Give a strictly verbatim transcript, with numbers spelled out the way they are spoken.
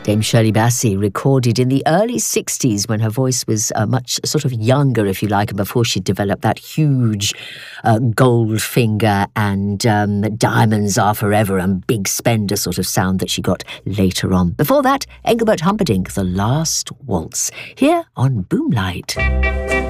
Dame Shirley Bassey recorded in the early sixties when her voice was uh, much sort of younger, if you like, and before she developed that huge uh, gold finger and um, diamonds are forever and big spender sort of sound that she got later on. Before that, Engelbert Humperdinck, The Last Waltz, here on Boomlight.